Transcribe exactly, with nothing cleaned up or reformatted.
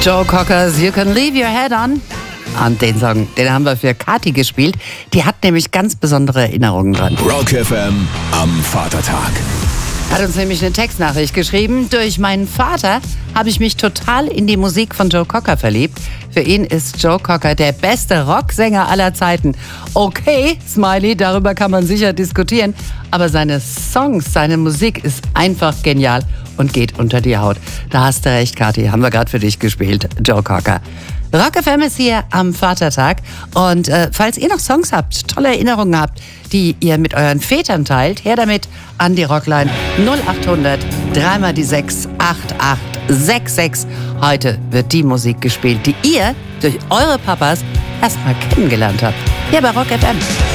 Joe Cocker's You Can Leave Your Head On. Und den Song, den haben wir für Kathi gespielt. Die hat nämlich ganz besondere Erinnerungen dran. Rock F M am Vatertag. Hat uns nämlich eine Textnachricht geschrieben. Durch meinen Vater habe ich mich total in die Musik von Joe Cocker verliebt. Für ihn ist Joe Cocker der beste Rocksänger aller Zeiten. Okay, Smiley, darüber kann man sicher diskutieren. Aber seine Songs, seine Musik ist einfach genial und geht unter die Haut. Da hast du recht, Kathi. Haben wir gerade für dich gespielt, Joe Cocker. Rock F M ist hier am Vatertag und äh, falls ihr noch Songs habt, tolle Erinnerungen habt, die ihr mit euren Vätern teilt, her damit an die Rockline null acht hundert drei mal die sechs acht acht sechs sechs. Heute wird die Musik gespielt, die ihr durch eure Papas erstmal kennengelernt habt. Hier bei Rock F M.